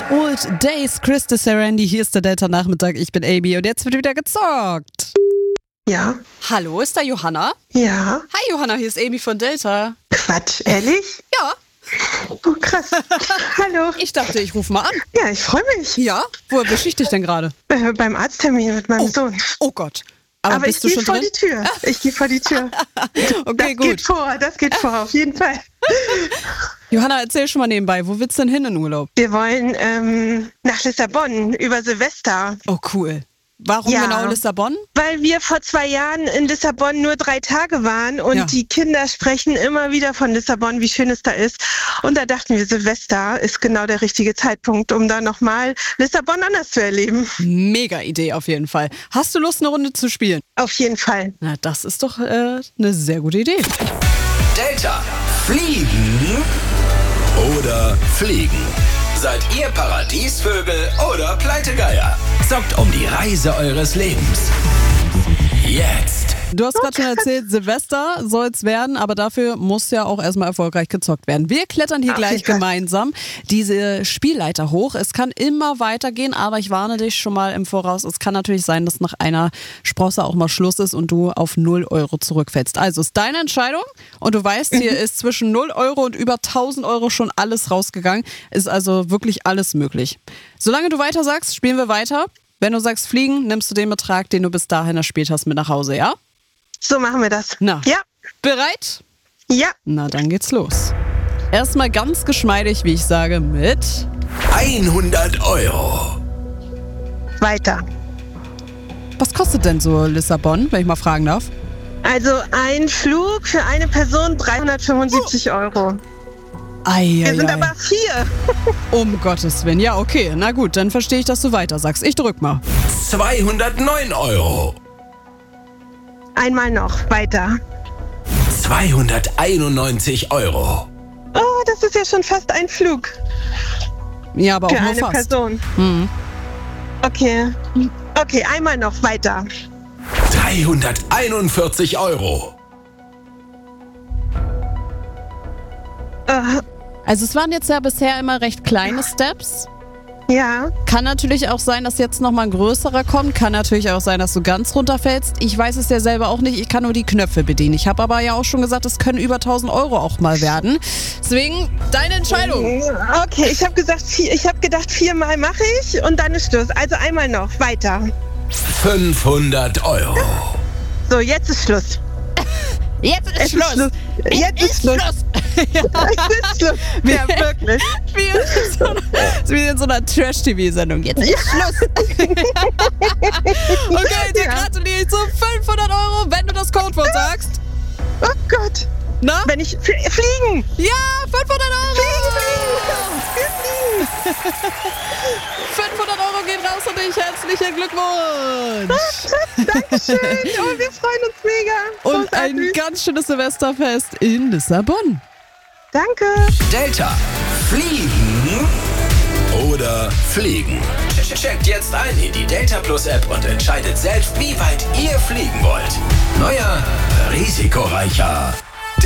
Old Days, Chris de Serendi, hier ist der Delta-Nachmittag, ich bin Amy und jetzt wird wieder gezockt. Ja. Hallo, ist da Johanna? Ja. Hi Johanna, hier ist Amy von Delta. Quatsch, ehrlich? Ja. Oh, krass. Hallo. Ich dachte, ich rufe mal an. Ja, ich freue mich. Ja? Wo erwische ich dich denn gerade? Beim Arzttermin mit meinem Sohn. Oh Gott. Aber ich bist du gehe schon vor drin? die Tür. Ich gehe vor die Tür. Okay, gut. Das geht vor, auf jeden Fall. Johanna, erzähl schon mal nebenbei, wo willst du denn hin in Urlaub? Wir wollen nach Lissabon über Silvester. Oh, cool. Warum genau Lissabon? Weil wir vor 2 Jahren in Lissabon nur 3 Tage waren und die Kinder sprechen immer wieder von Lissabon, wie schön es da ist. Und da dachten wir, Silvester ist genau der richtige Zeitpunkt, um da nochmal Lissabon anders zu erleben. Mega Idee auf jeden Fall. Hast du Lust, eine Runde zu spielen? Auf jeden Fall. Na, das ist doch eine sehr gute Idee. Delta. Fliegen oder fliegen? Seid ihr Paradiesvögel oder Pleitegeier? Zockt um die Reise eures Lebens. Jetzt. Du hast gerade schon erzählt, Silvester soll es werden, aber dafür muss ja auch erstmal erfolgreich gezockt werden. Wir klettern hier gleich gemeinsam diese Spielleiter hoch. Es kann immer weitergehen, aber ich warne dich schon mal im Voraus. Es kann natürlich sein, dass nach einer Sprosse auch mal Schluss ist und du auf 0 Euro zurückfällst. Also ist deine Entscheidung und du weißt, hier ist zwischen 0 Euro und über 1000 Euro schon alles rausgegangen. Ist also wirklich alles möglich. Solange du weiter sagst, spielen wir weiter. Wenn du sagst fliegen, nimmst du den Betrag, den du bis dahin erspielt hast, mit nach Hause, ja? So machen wir das. Na, ja. Bereit? Ja. Na, dann geht's los. Erstmal ganz geschmeidig, wie ich sage, mit 100 Euro. Weiter. Was kostet denn so Lissabon, wenn ich mal fragen darf? Also ein Flug für eine Person 375 Euro. Wir sind aber 4. Um Gottes Willen. Ja, okay. Na gut, dann verstehe ich, dass du weiter sagst. Ich drück mal. 209 Euro. Einmal noch. Weiter. 291 Euro. Oh, das ist ja schon fast ein Flug. Ja, aber auch für nur eine fast. Person. Mhm. Okay. Okay, einmal noch. Weiter. 341 Euro. Also es waren jetzt ja bisher immer recht kleine Steps. Ja. Kann natürlich auch sein, dass jetzt nochmal ein größerer kommt. Kann natürlich auch sein, dass du ganz runterfällst. Ich weiß es ja selber auch nicht. Ich kann nur die Knöpfe bedienen. Ich habe aber ja auch schon gesagt, es können über 1000 Euro auch mal werden. Deswegen, deine Entscheidung. Okay, ich habe gedacht, 4-mal mache ich und dann ist Schluss. Also einmal noch. Weiter. 500 Euro. So, jetzt ist Schluss. Jetzt ist Schluss. Jetzt ist Schluss. Jetzt ist Schluss. Ja, wirklich. Wie in so einer Trash-TV-Sendung. Jetzt ist Schluss. Okay, dir gratuliere ich zu 500 Euro, wenn du das Codewort sagst. Oh Gott. Na? Wenn ich fliegen. Ja, 500 Euro. Fliegen. 500 Euro gehen raus an dich. Herzlichen Glückwunsch. Dankeschön. Oh, wir freuen uns mega. Und ein ganz schönes Silvesterfest in Lissabon. Danke. Delta. Fliegen oder fliegen? Checkt jetzt ein in die Delta Plus App und entscheidet selbst, wie weit ihr fliegen wollt. Neuer, risikoreicher